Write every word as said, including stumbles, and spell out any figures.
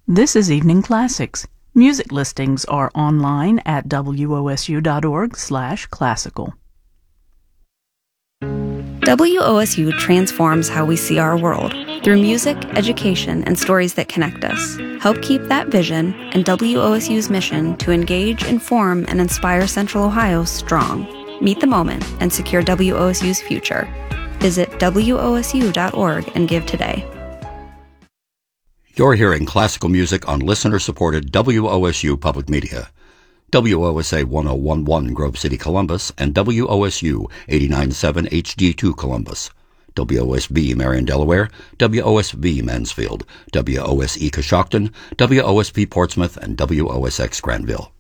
This is Evening Classics. Music listings are online at w o s u dot org slash classical. W O S U transforms how we see our world through music, education, and stories that connect us. Help keep that vision and W O S U's mission to engage, inform, and inspire Central Ohio strong. Meet the moment and secure W O S U's future. Visit w o s u dot org and give today. You're hearing classical music on listener-supported W O S U Public Media. W O S A one oh one point one Grove City, Columbus, and W O S U eighty-nine point seven H D two Columbus. W O S B Marion, Delaware, W O S V Mansfield, W O S E Coshocton, W O S P Portsmouth, and W O S X Granville.